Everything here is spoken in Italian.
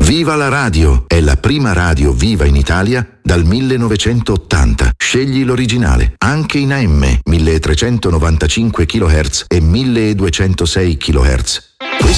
Viva la radio! È la prima radio viva in Italia dal 1980. Scegli l'originale, anche in AM, 1395 kHz e 1206 kHz.